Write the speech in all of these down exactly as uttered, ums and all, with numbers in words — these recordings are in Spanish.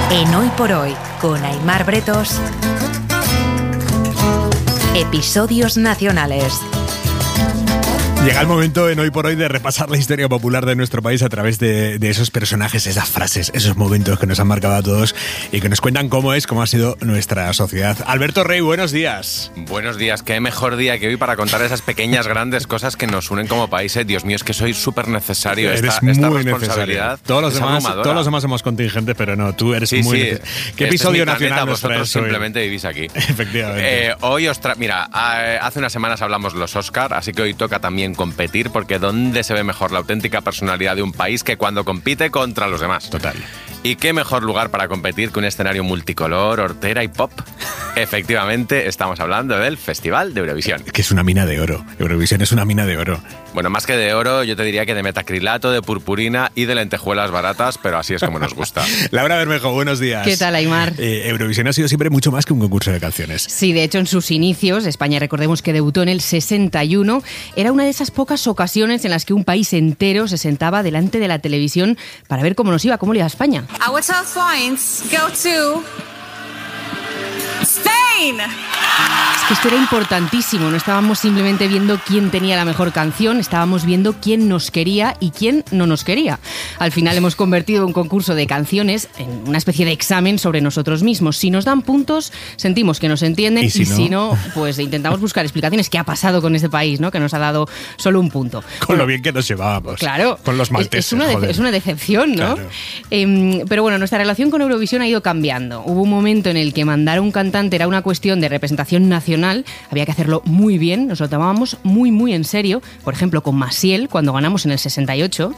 En Hoy por Hoy, con Aimar Bretos, episodios nacionales. Llega el momento en Hoy por Hoy de repasar la historia popular de nuestro país a través de, de esos personajes, esas frases, esos momentos que nos han marcado a todos y que nos cuentan cómo es, cómo ha sido nuestra sociedad. Alberto Rey, buenos días. Buenos días, qué mejor día que hoy para contar esas pequeñas, grandes cosas que nos unen como país. ¿eh? Dios mío, es que soy súper necesario. Eres esta, muy esta necesario. responsabilidad. Todos los, es demás, abrumadora. todos los demás somos contingentes, pero no, tú eres sí, muy sí. necesario. ¿Qué este episodio es mi nacional planeta, nos traes vosotros hoy? Simplemente vivís aquí. Efectivamente. Eh, hoy os tra... Mira, hace unas semanas hablamos los Oscar, así que hoy toca también competir, porque ¿dónde se ve mejor la auténtica personalidad de un país que cuando compite contra los demás? Total. ¿Y qué mejor lugar para competir que un escenario multicolor, hortera y pop? Efectivamente, estamos hablando del Festival de Eurovisión. Que es una mina de oro. Eurovisión es una mina de oro. Bueno, más que de oro, yo te diría que de metacrilato, de purpurina y de lentejuelas baratas, pero así es como nos gusta. Laura Bermejo, buenos días. ¿Qué tal, Aimar? Eh, Eurovisión ha sido siempre mucho más que un concurso de canciones. Sí, de hecho, en sus inicios, España, recordemos que debutó en el sesenta y uno, era una de esas pocas ocasiones en las que un país entero se sentaba delante de la televisión para ver cómo nos iba, cómo le iba a España. Our top points go to Spain. Es que esto era importantísimo, no estábamos simplemente viendo quién tenía la mejor canción, estábamos viendo quién nos quería y quién no nos quería. Al final hemos convertido un concurso de canciones en una especie de examen sobre nosotros mismos. Si nos dan puntos, sentimos que nos entienden y si, y no? si no, pues intentamos buscar explicaciones. ¿Qué ha pasado con este país, ¿no? Que nos ha dado solo un punto? Con bueno, lo bien que nos llevábamos. Claro. Con los malteses. Es una, de- es una decepción, ¿no? Claro. Eh, pero bueno, nuestra relación con Eurovisión ha ido cambiando. Hubo un momento en el que mandar a un cantante era una cuestión de representación nacional, había que hacerlo muy bien, nos lo tomábamos muy, muy en serio. Por ejemplo, con Maciel, cuando ganamos en el sesenta y ocho.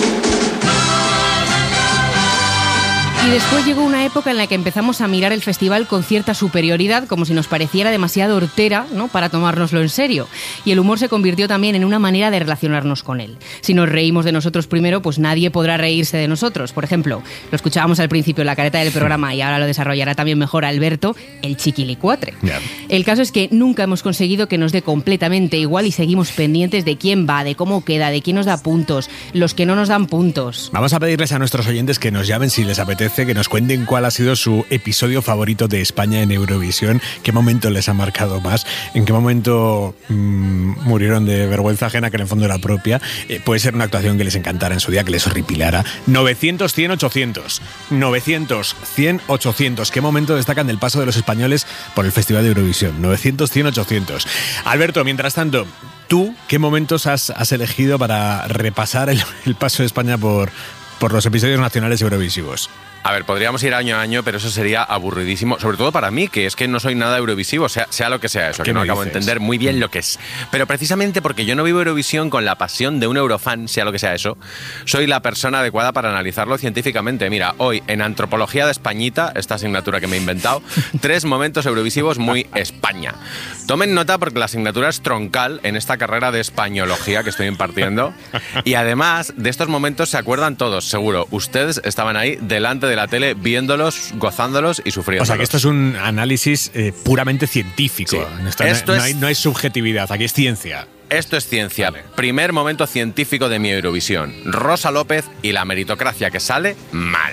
Y después llegó una época en la que empezamos a mirar el festival con cierta superioridad, como si nos pareciera demasiado hortera, ¿no?, para tomárnoslo en serio. Y el humor se convirtió también en una manera de relacionarnos con él. Si nos reímos de nosotros primero, pues nadie podrá reírse de nosotros. Por ejemplo, lo escuchábamos al principio en la careta del programa y ahora lo desarrollará también mejor Alberto, el chiquilicuatre. Yeah. El caso es que nunca hemos conseguido que nos dé completamente igual y seguimos pendientes de quién va, de cómo queda, de quién nos da puntos, los que no nos dan puntos. Vamos a pedirles a nuestros oyentes que nos llamen si les apetece, que nos cuenten cuál ha sido su episodio favorito de España en Eurovisión, qué momento les ha marcado más, en qué momento mmm, murieron de vergüenza ajena, que en el fondo era propia. Eh, puede ser una actuación que les encantara en su día, que les horripilara. novecientos, cien, ochocientos. novecientos, cien, ochocientos. ¿Qué momento destacan del paso de los españoles por el Festival de Eurovisión? novecientos, cien, ochocientos. Alberto, mientras tanto, ¿tú qué momentos has, has elegido para repasar el, el paso de España por, por los episodios nacionales eurovisivos? A ver, podríamos ir año a año, pero eso sería aburridísimo, sobre todo para mí, que es que no soy nada eurovisivo, sea, sea lo que sea eso, que no acabo de entender muy bien lo que es. Pero precisamente porque yo no vivo Eurovisión con la pasión de un eurofan, sea lo que sea eso, soy la persona adecuada para analizarlo científicamente. Mira, hoy en Antropología de Españita, esta asignatura que me he inventado, tres momentos eurovisivos muy España. Tomen nota porque la asignatura es troncal en esta carrera de españología que estoy impartiendo. Y además, de estos momentos se acuerdan todos, seguro. Ustedes estaban ahí delante de la tele viéndolos, gozándolos y sufriéndolos. O sea que esto es un análisis eh, puramente científico. Sí. Esto Esto no, es... hay, no hay subjetividad, aquí es ciencia. Esto es ciencia. Vale. Primer momento científico de mi Eurovisión. Rosa López y la meritocracia que sale mal.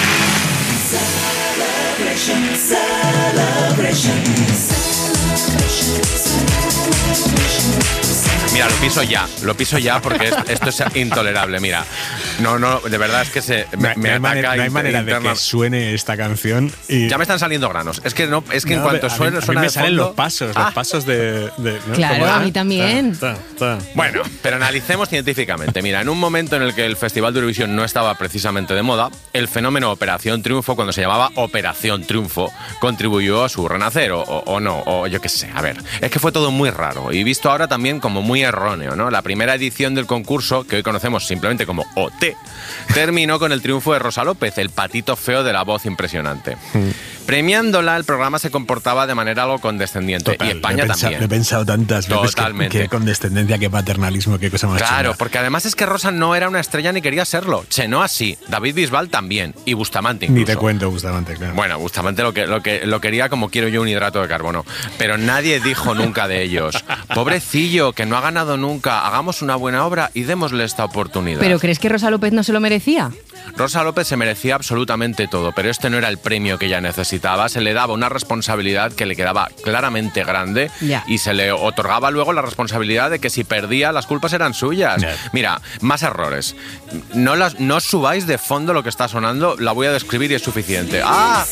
Celebration, celebration, celebration. Mira, lo piso ya, lo piso ya porque esto, esto es intolerable, mira. No, no, de verdad es que se me, no, me hay ataca manera, no hay manera interna. de que suene esta canción y... Ya me están saliendo granos. Es que no, es que No, en cuanto a suena, mí, suena a mí me de salen fondo, los pasos, ah, los pasos de... de ¿no? Claro, Como, a mí también. Ta, ta, ta. Bueno, pero analicemos científicamente. Mira, en un momento en el que el Festival de Eurovisión no estaba precisamente de moda, el fenómeno Operación Triunfo, cuando se llamaba Operación Triunfo, contribuyó a su renacer, o, o, o no, o yo qué sé. A ver, es que fue todo muy raro y visto ahora también como muy erróneo, ¿no? La primera edición del concurso, que hoy conocemos simplemente como O T, terminó con el triunfo de Rosa López, el patito feo de la voz impresionante. Premiándola, el programa se comportaba de manera algo condescendiente. Total, y España lo he pensado, también. Lo he pensado tantas veces. Totalmente. Qué condescendencia, qué paternalismo, qué cosa más Claro, chunga. porque además es que Rosa no era una estrella ni quería serlo. Chenoa sí, David Bisbal también, y Bustamante incluso. Ni te cuento, Bustamante, claro. Bueno, Bustamante lo, que, lo, que, lo quería como quiero yo un hidrato de carbono, pero nadie dijo nunca de ellos. Pobrecillo, que no ha ganado nunca, hagamos una buena obra y démosle esta oportunidad. ¿Pero crees que Rosa López no se lo merecía? Rosa López se merecía absolutamente todo, pero este no era el premio que ella necesitaba. Se le daba una responsabilidad que le quedaba claramente grande Ya. y se le otorgaba luego la responsabilidad de que si perdía las culpas eran suyas. Ya. Mira, más errores. No, las, no os subáis de fondo lo que está sonando, la voy a describir y es suficiente. ¡Ah!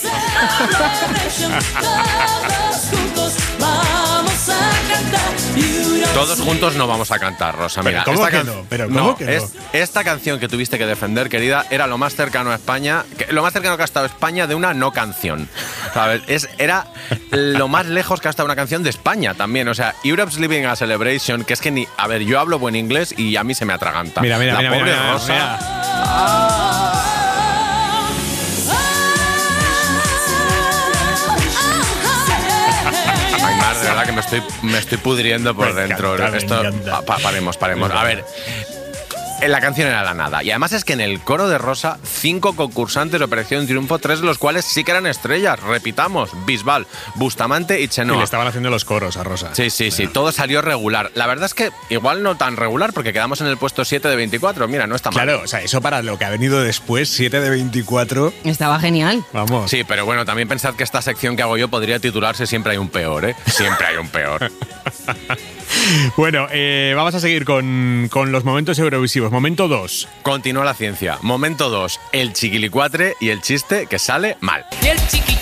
Todos juntos no vamos a cantar, Rosa. Mira, ¿Pero cómo esta que can- no? ¿Pero cómo que no? es- esta canción que tuviste que defender, querida, era lo más cercano a España, que- lo más cercano que ha estado España de una no canción. ¿Sabes? Es, era lo más lejos que ha estado una canción de España también. O sea, Europe's Living a Celebration, que es que ni. A ver, yo hablo buen inglés y a mí se me atraganta. Mira, mira, La mira, pobre mira, mira, Rosa. mira. Aymar, de verdad que me estoy, me estoy pudriendo por Me dentro. encanta, me Esto, encanta. pa- pa- paremos, paremos. A ver, la canción era la nada. Y además es que en el coro de Rosa, cinco concursantes de Operación Triunfo, tres de los cuales sí que eran estrellas. Repitamos, Bisbal, Bustamante y Y Chenoa. le estaban haciendo los coros a Rosa. Sí, sí, sí, todo salió regular. La verdad es que igual no tan regular porque quedamos en el puesto siete de veinticuatro. Mira, no está mal. Claro, o sea, eso para lo que ha venido después, siete de veinticuatro, Estaba genial. vamos. Sí, pero bueno, también pensad que esta sección que hago yo podría titularse Siempre hay un peor, ¿eh? Siempre hay un peor. Bueno, eh, vamos a seguir con, con los momentos eurovisivos. Momento dos. Continúa la ciencia. Momento dos, el chiquilicuatre y el chiste que sale mal. Y el chiqui